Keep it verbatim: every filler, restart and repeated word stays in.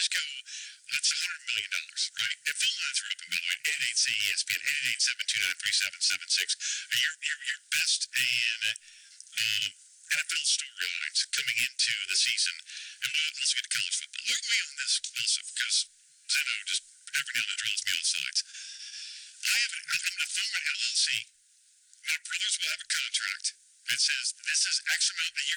go, that's one hundred million dollars, right? And phone lines are open, by the way, eight eight C E S P N, eight eight eight, seven two nine, three seven seven six. Your, your, your best and um, N F L storylines coming into the season. And let's get to college football. Look me on this also, because Zeno just every now and then drills me on the sides. I have a, I'm going to form an L L C. My brothers will have a contract that says this is X amount that you